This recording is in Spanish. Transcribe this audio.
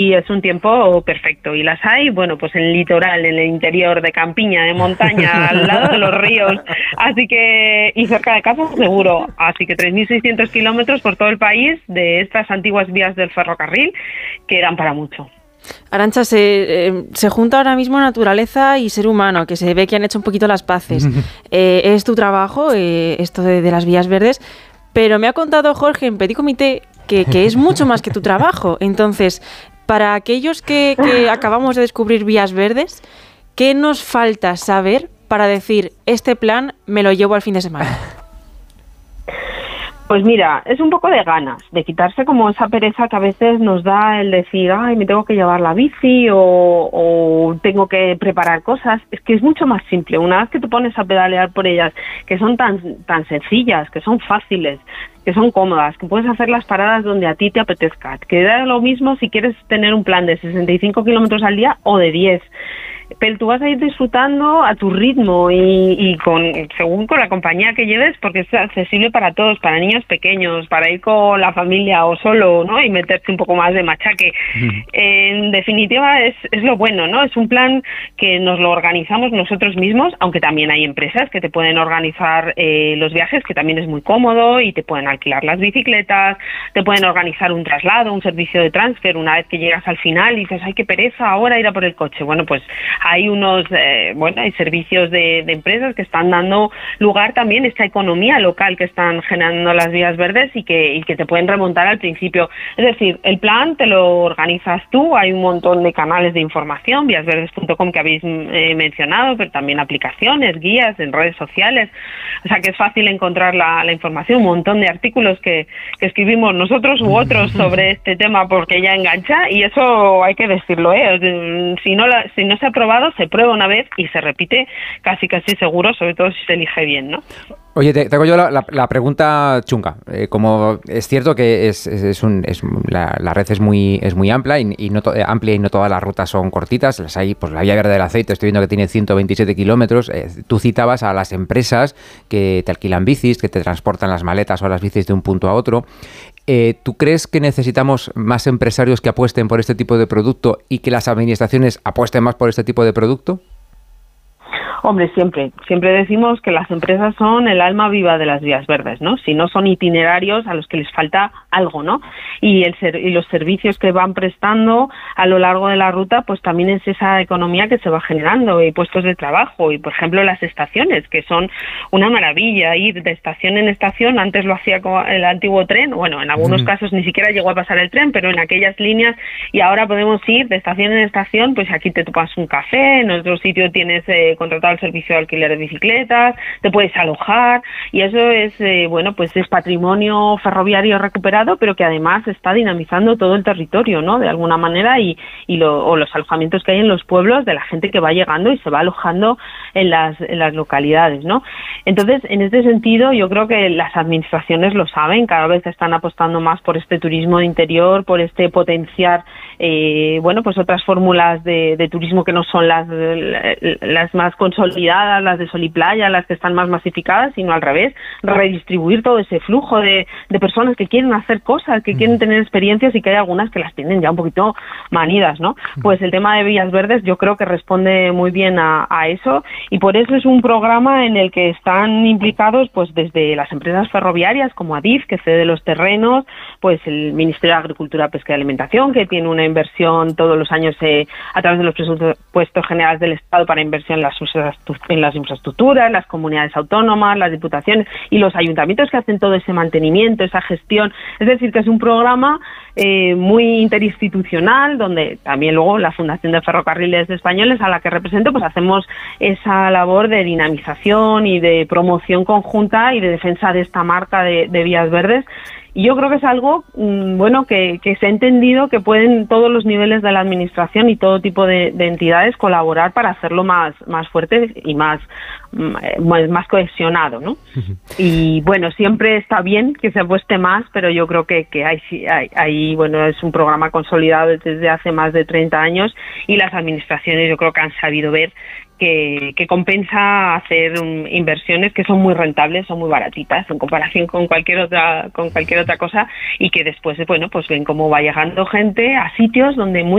y es un tiempo perfecto. Y las hay, bueno, pues en el litoral, en el interior de campiña, de montaña, al lado de los ríos, así que, y cerca de casa seguro. Así que 3.600 kilómetros por todo el país de estas antiguas vías del ferrocarril que dan para mucho. Arantxa, se junta ahora mismo naturaleza y ser humano, que se ve que han hecho un poquito las paces. Es tu trabajo, esto de las vías verdes, pero me ha contado Jorge en Petit Comité que es mucho más que tu trabajo. Entonces, para aquellos que acabamos de descubrir vías verdes, ¿qué nos falta saber para decir, este plan me lo llevo al fin de semana? Pues mira, es un poco de ganas, de quitarse como esa pereza que a veces nos da el decir, ay, me tengo que llevar la bici o tengo que preparar cosas. Es que es mucho más simple. Una vez que te pones a pedalear por ellas, que son tan sencillas, que son fáciles, que son cómodas, que puedes hacer las paradas donde a ti te apetezca, que da lo mismo si quieres tener un plan de 65 kilómetros al día o de 10. Pero tú vas a ir disfrutando a tu ritmo y según con la compañía que lleves, porque es accesible para todos, para niños pequeños, para ir con la familia o solo, ¿no? Y meterte un poco más de machaque. En definitiva es lo bueno, ¿no? Es un plan que nos lo organizamos nosotros mismos, aunque también hay empresas que te pueden organizar los viajes, que también es muy cómodo, y te pueden alquilar las bicicletas, te pueden organizar un traslado, un servicio de transfer una vez que llegas al final y dices, ay, qué pereza ahora ir a por el coche. Bueno, pues hay hay servicios de empresas que están dando lugar también a esta economía local que están generando las vías verdes y que te pueden remontar al principio. Es decir, el plan te lo organizas tú, hay un montón de canales de información, víasverdes.com que habéis mencionado, pero también aplicaciones, guías en redes sociales, o sea que es fácil encontrar la información, un montón de artículos que escribimos nosotros u otros sobre este tema porque ya engancha, y eso hay que decirlo, si no se ha probado, se prueba una vez y se repite casi seguro, sobre todo si se elige bien, ¿no? Oye, te hago yo la pregunta chunga. Como es cierto que la red es muy amplia y no todas las rutas son cortitas. Las hay, pues la Vía Verde del Aceite, estoy viendo que tiene 127 kilómetros. Tú citabas a las empresas que te alquilan bicis, que te transportan las maletas o las bicis de un punto a otro. ¿Tú crees que necesitamos más empresarios que apuesten por este tipo de producto y que las administraciones apuesten más por este tipo de producto? Hombre, siempre decimos que las empresas son el alma viva de las vías verdes, ¿no? Si no son itinerarios a los que les falta algo, ¿no? Y los servicios que van prestando a lo largo de la ruta, pues también es esa economía que se va generando, y puestos de trabajo, y por ejemplo las estaciones, que son una maravilla, ir de estación en estación. Antes lo hacía con el antiguo tren, bueno, en algunos casos ni siquiera llegó a pasar el tren, pero en aquellas líneas, y ahora podemos ir de estación en estación, pues aquí te tomas un café, en otro sitio tienes contratado el servicio de alquiler de bicicletas, te puedes alojar, y eso es pues es patrimonio ferroviario recuperado, pero que además está dinamizando todo el territorio, ¿no? De alguna manera, o los alojamientos que hay en los pueblos de la gente que va llegando y se va alojando en las localidades, ¿no? Entonces, en este sentido, yo creo que las administraciones lo saben, cada vez están apostando más por este turismo de interior, por potenciar pues otras fórmulas de turismo que no son las más consolidadas, las de sol y playa, las que están más masificadas, sino al revés, redistribuir todo ese flujo de personas que quieren hacer cosas, que quieren tener experiencias, y que hay algunas que las tienen ya un poquito manidas, ¿no? Pues el tema de vías verdes yo creo que responde muy bien a eso, y por eso es un programa en el que están implicados pues desde las empresas ferroviarias como Adif, que cede los terrenos, pues el Ministerio de Agricultura, Pesca y Alimentación, que tiene una inversión todos los años a través de los presupuestos generales del Estado para inversión en las infraestructuras, las comunidades autónomas, las diputaciones y los ayuntamientos, que hacen todo ese mantenimiento, esa gestión. Es decir, que es un programa muy interinstitucional, donde también luego la Fundación de Ferrocarriles Españoles, a la que represento, pues hacemos esa labor de dinamización y de promoción conjunta y de defensa de esta marca de vías verdes. Y yo creo que es algo que se ha entendido que pueden todos los niveles de la administración y todo tipo de entidades colaborar para hacerlo más fuerte y más cohesionado, ¿no? Y bueno, siempre está bien que se apueste más, pero yo creo que hay es un programa consolidado desde hace más de 30 años, y las administraciones yo creo que han sabido ver que compensa hacer inversiones que son muy rentables, son muy baratitas en comparación con cualquier otra cosa, y que después pues ven cómo va llegando gente a sitios donde